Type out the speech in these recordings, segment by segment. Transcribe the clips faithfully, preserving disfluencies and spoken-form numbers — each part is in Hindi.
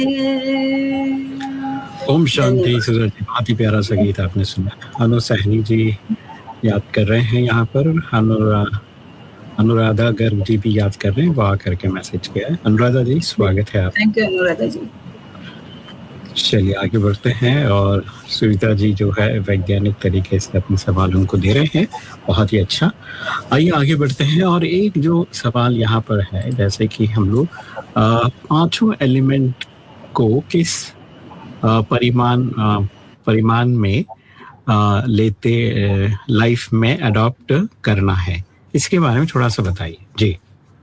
ओम शांति। सुधा जी, बहुत ही प्यारा सा गीत आपने सुना। अनु सहनी जी याद कर रहे हैं यहाँ पर, अनुरा अनुराधा गर्ग जी भी याद कर रहे हैं, वो आकर के मैसेज किया है। अनुराधा जी स्वागत है आप। थैंक यू अनुराधा जी। चलिए आगे बढ़ते हैं। और सुविता जी जो है वैज्ञानिक तरीके से अपने सवालों को दे रहे हैं, बहुत ही अच्छा। आइए आगे बढ़ते हैं। और एक जो सवाल यहाँ पर है, जैसे कि हम लोग पांचों एलिमेंट को किस परिमाण परिमाण में आ, लेते लाइफ में अडॉप्ट करना है, इसके बारे में थोड़ा सा बताइए जी।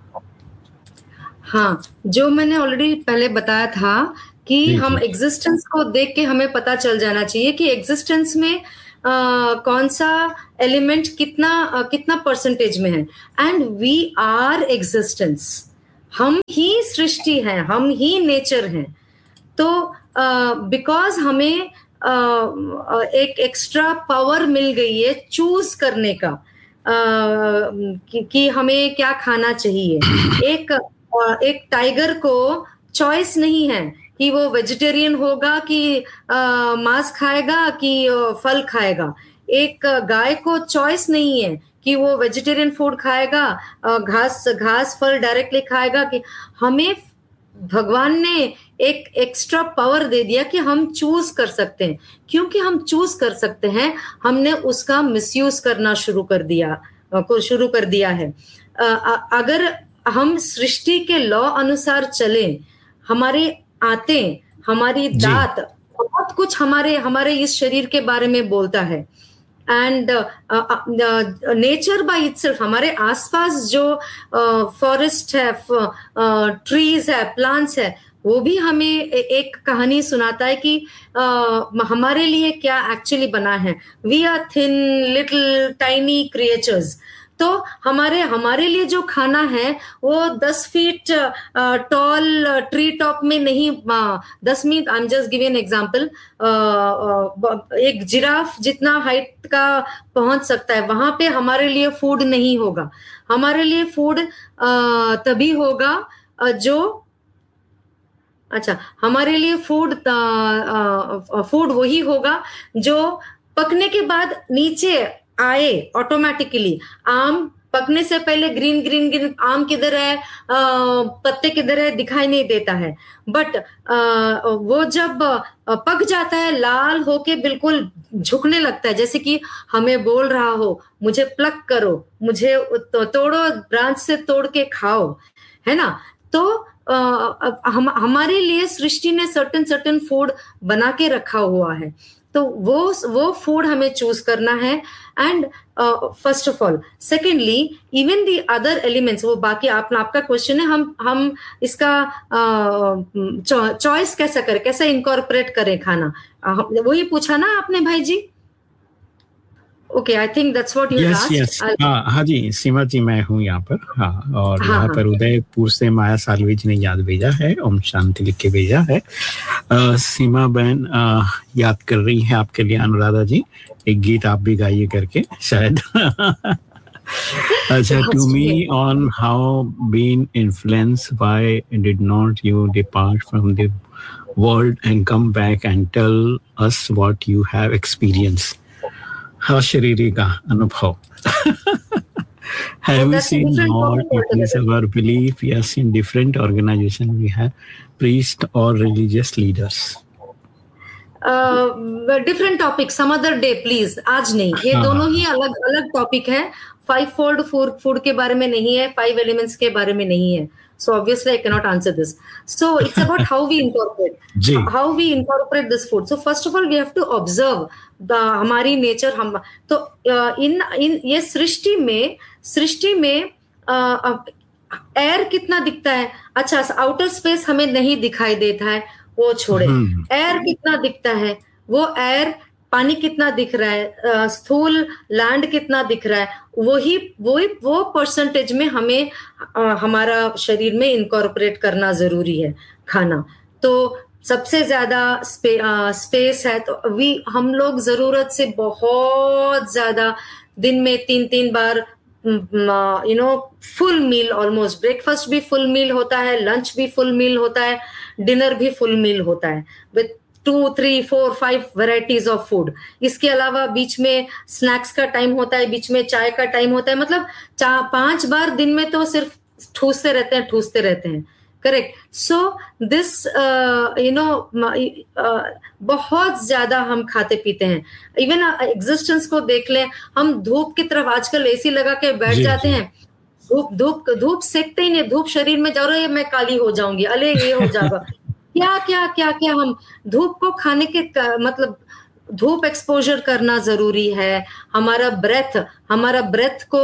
हाँ, जो मैंने ऑलरेडी पहले बताया था कि हम एग्जिस्टेंस को देख के हमें पता चल जाना चाहिए कि एग्जिस्टेंस में आ, कौन सा एलिमेंट कितना आ, कितना परसेंटेज में है। एंड वी आर एग्जिस्टेंस, हम ही सृष्टि हैं, हम ही नेचर हैं। तो बिकॉज uh, हमें uh, एक एक्स्ट्रा पावर मिल गई है चूज करने का, uh, कि, कि हमें क्या खाना चाहिए। एक uh, एक टाइगर को चॉइस नहीं है कि वो वेजिटेरियन होगा कि uh, मांस खाएगा कि uh, फल खाएगा। एक गाय को चॉइस नहीं है कि वो वेजिटेरियन फूड खाएगा, uh, घास घास फल डायरेक्टली खाएगा। कि हमें भगवान ने एक एक्स्ट्रा पावर दे दिया कि हम चूज कर सकते हैं। क्योंकि हम चूज कर सकते हैं, हमने उसका मिसयूज करना शुरू कर दिया को शुरू कर दिया है। अगर हम सृष्टि के लॉ अनुसार चले, हमारे आंतें, हमारी दांत, बहुत कुछ हमारे हमारे इस शरीर के बारे में बोलता है। एंड नेचर बाय इटसेल्फ, हमारे आसपास जो फॉरेस्ट uh, है, ट्रीज uh, है, प्लांट्स है, वो भी हमें एक कहानी सुनाता है कि uh, हमारे लिए क्या एक्चुअली बना है। We are thin little tiny creatures. तो हमारे हमारे लिए जो खाना है वो दस फीट टॉल ट्री टॉप में नहीं, दस minute, I am just giving an example, एक जिराफ जितना हाइट का पहुंच सकता है, वहां पे हमारे लिए फूड नहीं होगा। हमारे लिए फूड तभी होगा जो अच्छा हमारे लिए फूड फूड वही होगा जो पकने के बाद नीचे आए ऑटोमेटिकली। आम पकने से पहले ग्रीन ग्रीन ग्रीन आम किधर है, आ, पत्ते किधर है, दिखाई नहीं देता है। बट आ, वो जब पक जाता है, लाल होके बिल्कुल झुकने लगता है, जैसे कि हमें बोल रहा हो मुझे प्लक करो, मुझे तो, तोड़ो, ब्रांच से तोड़ के खाओ, है ना। तो आ, हम हमारे लिए सृष्टि ने सर्टेन सर्टेन फूड बना के रखा हुआ है। तो वो वो फूड हमें चूज करना है। And first of all, secondly, even the other elements, वो बाकी आप, आपका क्वेश्चन है, हम हम इसका चॉइस uh, कैसा करें, कैसे इनकॉर्पोरेट करें खाना, uh, वही पूछा ना आपने भाई जी। Okay, I think that's what you asked. Yes, हाँ हाँ जी, सीमा जी मैं हूँ यहाँ पर। हाँ, और हाँ, यहाँ हाँ, पर उदयपुर से माया सालवी जी ने याद भेजा है, ओम शांति लिख के भेजा है। आ, सीमा बहन आ, याद कर रही है आपके लिए, अनुराधा जी एक गीत आप भी गाइए करके शायद। अच्छा, to me on how been influence why did not you depart from the world and come back and tell us what you have experience. हाँ, शरीरी का अनुभव। Have we seen more? It is our belief. Yes, in different organizations we have priests or religious leaders. Uh, different topic, some other day, please. आज नहीं, ये हाँ, दोनों ही अलग अलग टॉपिक है। फाइव फोल्ड फूड फूड के बारे में नहीं है, फाइव एलिमेंट्स के बारे में नहीं है। So obviously I cannot answer this. So it's about how we incorporate, how we incorporate this food. So first of all we have to observe the हमारी nature। हम तो इन इन ये सृष्टि में सृष्टि में एयर कितना दिखता है। अच्छा, आउटर स्पेस हमें नहीं दिखाई देता है, वो छोड़े। एयर कितना दिखता है, वो एयर, पानी कितना दिख रहा है, स्थूल लैंड कितना दिख रहा है, वही वही वो परसेंटेज में हमें आ, हमारा शरीर में इनकॉर्पोरेट करना जरूरी है खाना। तो सबसे ज्यादा स्पे, आ, स्पेस है, तो वी हम लोग जरूरत से बहुत ज्यादा दिन में तीन तीन बार, you know, full meal, almost breakfast भी फुल मील होता है, लंच भी फुल मील होता है, डिनर भी फुल मील होता है with to three four five varieties of food. इसके अलावा बीच में स्नैक्स का टाइम होता है, बीच में चाय का टाइम होता है, मतलब चार पांच बार दिन में तो सिर्फ ठूसते रहते हैं ठूसते रहते हैं। Correct. So this you know बहुत ज्यादा हम खाते पीते हैं। इवन एग्जिस्टेंस को देख लें, हम धूप की तरफ आजकल एसी लगा के बैठ जी, जाते जी। हैं, धूप धूप धूप सेकते ही नहीं, धूप शरीर में जा रहा है, मैं काली हो जाऊंगी, अले ये हो जाएगा, क्या क्या क्या क्या। हम धूप को खाने के मतलब धूप एक्सपोजर करना जरूरी है। हमारा ब्रेथ हमारा ब्रेथ को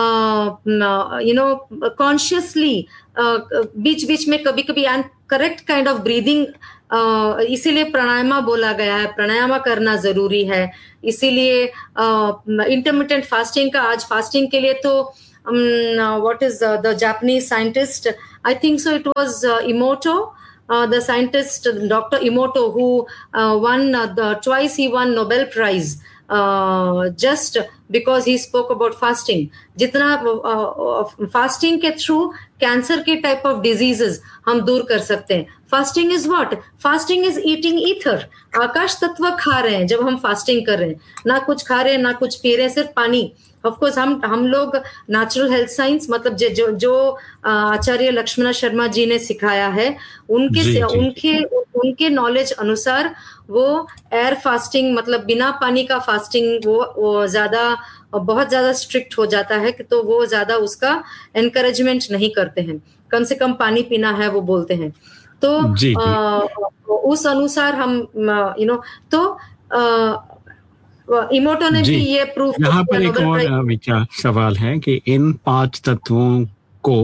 यू नो कॉन्शियसली बीच बीच में कभी कभी and correct kind of breathing, इसीलिए प्राणायाम बोला गया है, प्राणायाम करना जरूरी है। इसीलिए इंटरमिटेंट फास्टिंग का, आज फास्टिंग के लिए तो what is the Japanese scientist, I think so it was इमोटो, Uh, the scientist Doctor Emoto, who uh, won uh, the twice he won Nobel Prize uh, just because he spoke about fasting. जितना फास्टिंग uh, के थ्रू कैंसर के टाइप ऑफ डिजीजेस हम दूर कर सकते हैं। Fasting is what? Fasting is eating ether. आकाश तत्व खा रहे हैं जब हम फास्टिंग कर रहे हैं, ना कुछ खा रहे हैं ना कुछ पी रहे हैं, सिर्फ पानी। ऑफ कोर्स हम हम लोग नेचुरल हेल्थ साइंस मतलब जो जो आचार्य लक्ष्मण शर्मा जी ने सिखाया है, उनके जी, से, जी, उनके उनके नॉलेज अनुसार वो एयर फास्टिंग मतलब बिना पानी का फास्टिंग वो, वो ज्यादा बहुत ज्यादा स्ट्रिक्ट हो जाता है, तो वो ज्यादा उसका एनकरेजमेंट नहीं करते हैं। कम से कम पानी पीना है वो बोलते हैं। तो जी, जी। आ, उस अनुसार हम यू नो तो आ, इमोटो ने जी, भी ये प्रूव यहाँ किया पर एक नोबेल और प्राइज। अ, विचार सवाल है कि इन पांच तत्वों को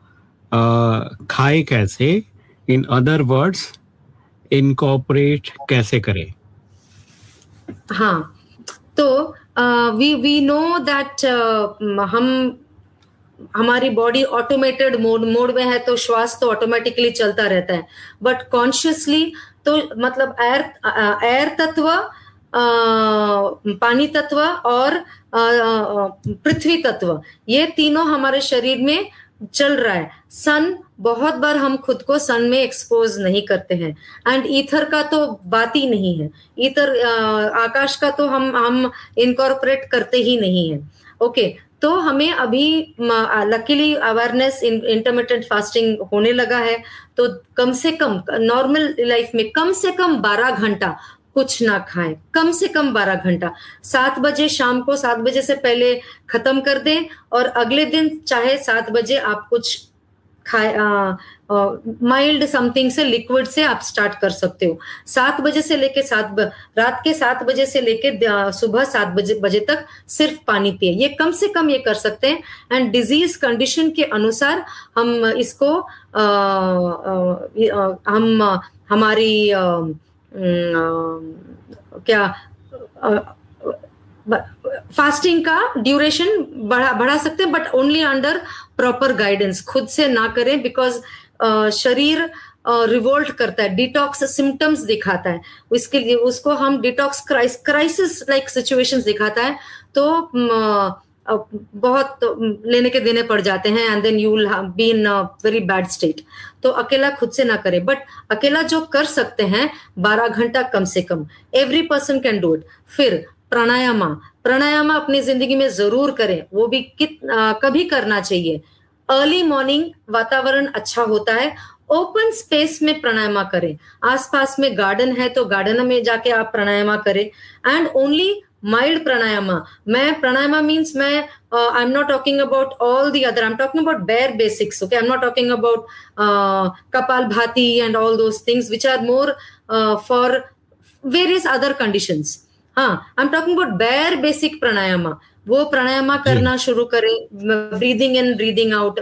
अ, खाए कैसे, इन अदर वर्ड्स इनकॉर्पोरेट कैसे करें? हाँ, तो वी वी नो दैट हम हमारी बॉडी ऑटोमेटेड मोड मोड में है, तो श्वास तो ऑटोमेटिकली चलता रहता है, बट कॉन्शियसली तो मतलब एयर एयर तत्व, पानी तत्व और पृथ्वी तत्व, ये तीनों हमारे शरीर में चल रहा है। सन, बहुत बार हम खुद को सन में एक्सपोज नहीं करते हैं, एंड ईथर का तो बात ही नहीं है। ईथर आकाश का तो हम हम इनकॉर्पोरेट करते ही नहीं है। ओके, तो हमें अभी luckily awareness in intermittent fasting होने लगा है, तो कम से कम नॉर्मल लाइफ में कम से कम बारह घंटा कुछ ना खाएं, कम से कम बारह घंटा। सात बजे शाम को, सात बजे से पहले खत्म कर दें, और अगले दिन चाहे सात बजे आप कुछ खाए, माइल्ड समथिंग से, लिक्विड से आप स्टार्ट कर सकते हो। सात बजे से लेके सात रात के सात बजे से लेके सुबह सात बजे बजे तक सिर्फ पानी पिए, ये कम से कम ये कर सकते हैं। एंड डिजीज कंडीशन के अनुसार हम इसको आ, आ, आ, हम हमारी आ, आ, क्या फास्टिंग का ड्यूरेशन बढ़ा बढ़ा सकते हैं, but only under proper guidance. खुद से ना करें, बिकॉज शरीर रिवोल्ट uh, करता है, डिटॉक्स सिम्टम्स दिखाता है, उसके लिए उसको हम डिटॉक्स क्राइसिस लाइक सिचुएशंस दिखाता है, तो uh, uh, बहुत लेने के देने पड़ जाते हैं, and then you will be in very bad state. तो अकेला खुद से ना करें, बट अकेला जो कर सकते हैं बारह घंटा कम से कम, every person can do it. फिर प्राणायाम प्राणायाम अपनी जिंदगी में जरूर करें, वो भी कित आ, कभी करना चाहिए। अर्ली मॉर्निंग वातावरण अच्छा होता है, ओपन स्पेस में प्राणायाम करें। आसपास में गार्डन है तो गार्डन में जाके आप प्राणायाम करें, एंड ओनली माइल्ड प्राणायाम। मैं प्राणायाम मीन्स मैं I am not talking about all the other, I am talking about bear basics. Okay, I am not talking about कपाल भाती and all those things which are more for various other conditions. हाँ, I am talking about bear basic प्राणायाम। वो प्राणायाम करना शुरू करें, ब्रीदिंग इन ब्रीदिंग आउट।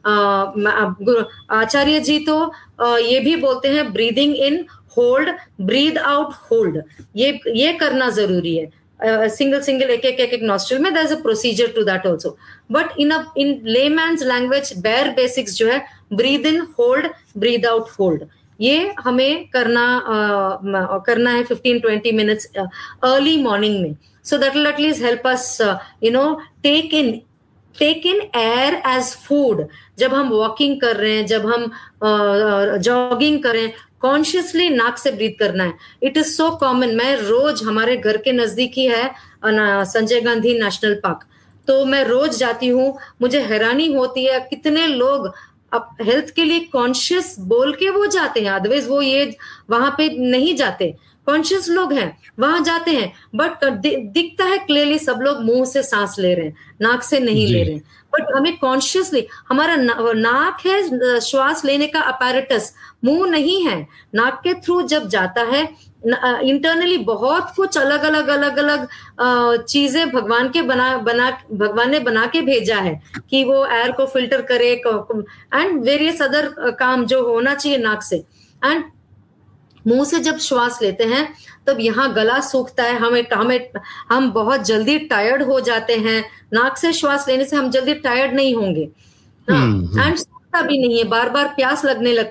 आचार्य जी तो uh, ये भी बोलते हैं breathing in hold, breathe out hold, ये ये करना जरूरी है। सिंगल सिंगल एक एक एक एक नॉस्ट्रिल में, there is a procedure to that also, but in a in layman's language bear basics जो है breathe in hold breathe out hold, ये हमें करना uh, करना है fifteen twenty minutes early morning में। So that will at least help us you know take in take in air as food. जब हम वॉकिंग कर रहे हैं, जब हम जॉगिंग uh, करें, कॉन्शियसली नाक से ब्रीथ करना है। It is so common. मैं रोज, हमारे घर के नजदीक ही है संजय गांधी नेशनल पार्क, तो मैं रोज जाती हूँ। मुझे हैरानी होती है कितने लोग अब हेल्थ के लिए कॉन्शियस बोल के वो जाते हैं, अदरवाइज वो ये वहां पे नहीं जाते। कॉन्शियस लोग हैं, वहां जाते हैं, बट दि, दिखता है क्लियरली सब लोग मुंह से सांस ले रहे हैं, नाक से नहीं ले रहे हैं। बट हमें कॉन्शियसली, हमारा ना, नाक है श्वास लेने का अपैरेटस, मुंह नहीं है। नाक के थ्रू जब जाता है इंटरनली बहुत कुछ अलग अलग अलग अलग चीजें भगवान के बना बना भगवान ने बना के भेजा है कि वो एयर को फिल्टर करे एंड वेरियस अदर काम जो होना चाहिए नाक से। एंड मुंह से जब श्वास लेते हैं तब यहाँ गला सूखता है, हमें हमें हम बहुत जल्दी टायर्ड हो जाते हैं। नाक से श्वास लेने से हम जल्दी टायर्ड नहीं होंगे एंड सूखता भी नहीं है, बार बार प्यास लगने लगता